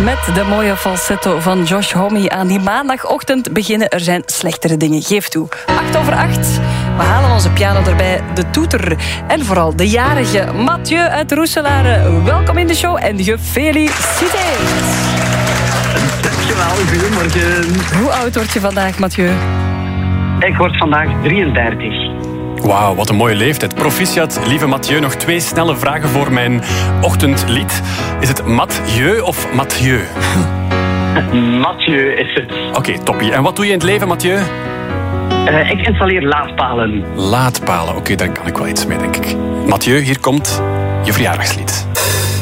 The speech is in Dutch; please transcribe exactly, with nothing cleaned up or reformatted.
met de mooie falsetto van Josh Homme aan die maandagochtend beginnen. Er zijn slechtere dingen, geef toe. Acht over acht. We halen onze piano erbij, de toeter en vooral de jarige Mathieu uit Roeselare. Welkom in de show en gefeliciteerd. Dankjewel, goedemorgen. Hoe oud word je vandaag, Mathieu? Ik word vandaag drieëndertig. Wauw, wat een mooie leeftijd. Proficiat, lieve Mathieu. Nog twee snelle vragen voor mijn ochtendlied. Is het Mathieu of Mathieu? Mathieu is het. Oké, okay, toppie. En wat doe je in het leven, Mathieu? Uh, ik installeer laadpalen. Laadpalen, oké, okay, daar kan ik wel iets mee, denk ik. Mathieu, hier komt je verjaardagslied.